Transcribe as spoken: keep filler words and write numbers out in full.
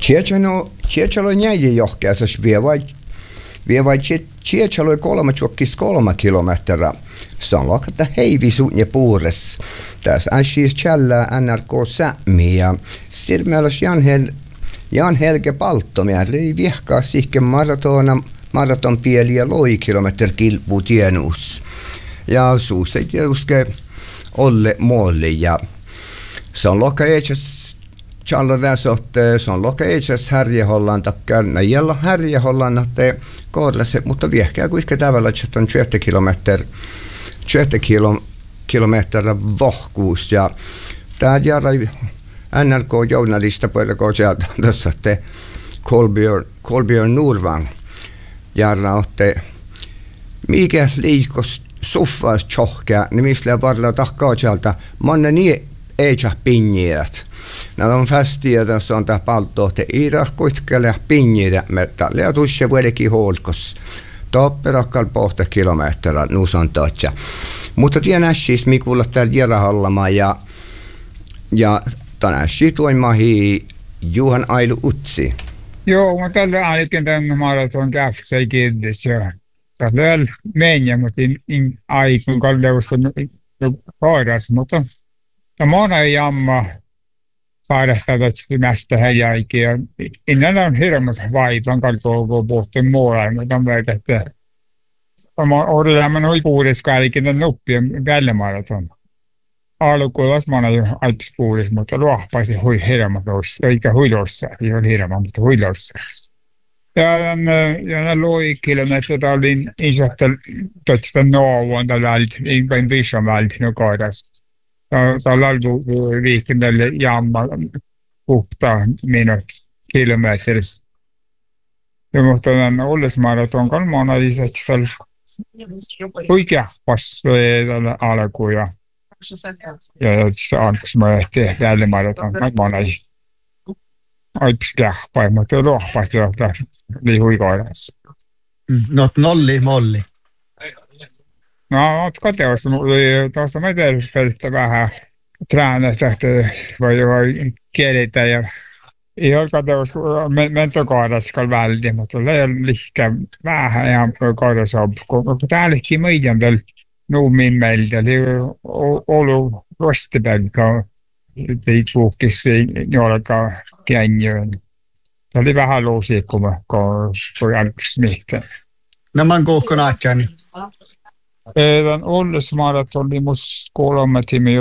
Chiechano, Chiechalo jäi johkeassa vie vai vie vai Chiechalo kolme chokkis kolme kilometriä. Se on lokata heivisu ja puures. Tässä on siis chällä N R K Sämi ja sirmeälös Jan, Hel, Jan Helge Palttomia ei viehkaa siihen maratona maraton pieli ja loi kilometri kilpuu tienuus. Ja suus ei tietysti olle muolli ja se on loka eetsäs Charles Räsotte, se on loka eetsäs Härjehollan takkar, näijällä Härjehollan nähtee kohdassa, mutta viehkää kuinka tavalla, että on kaksikymmentä kilometriä kaksikymmentä kilometriä vohkuus ja tämä järä N R K-journalista pöydäkö sieltä tässä, että Kolbjörn Nordvang järä otte mikä liikos suffaas tjohkää, niin mistä varilla takkaa sieltä manna niin eitsä pinjiät. Nämä on fästiä, tässä on tämä palto, että iiras kuitkele pinjiä, mutta leotusse vuodekin huolkos. Topperakkal pohta kilometriä, nuus on totta. Mutta tiedän siis, mikulla täällä Järahallama ja ja tänään situimahi Juhan Ailu Utsi. Joo, mutta tällä aikin tämän maraton käftsei kiinnis ja tällä on menjä, mutta in aikun kalleusta koiras, mutta tämä on ei jamma saadehtaa mästä häjäikin ja innan on hirmas vaipan kalkoon puhuttiin muualla, mutta on väitä, että tämä on lämmön huipuudessa kaikki tämän nuppien välimaraton. Alkuulas mä oon jo aikis puhulis, mutta luohpaisi hui hirmatossa, eikä huilossa, ei ole hirma, mutta huilossa. Ja nämä loi kilometrit oli isotta tästä noavon tällä välillä, ei vain vision välillä, no koiras. Tällä oli viikennelle jamma puhtaa minut kilometrissä. Ja mutta tämän ollismaraton kalmaan oli lisäksi tällä huikea passu tällä alkuun ja ja se antaisi mä ehtiä välimaraton kalmaan oli aips kähpäi, mutta luohpaasti johtaa lihui koirassa. No nolli molli. No, oot koteosta, tuossa mä tein vähän träänestä, että voi, voi kielitä ja ei ole koteosta mentokohdassa välillä, mutta ei ole liikaa vähän ihan kohdassa, kun täälläkin meidän tällä nuumin meiltä, eli ollut rostipelkaa, ei puhkissa jollakaan känjöön. Se oli vähän luusia, kun mä alkuisi mihinkään. No mä oon kuuhko nähtsääni. Tämän ollismaraton oli musta kolme tiimiä.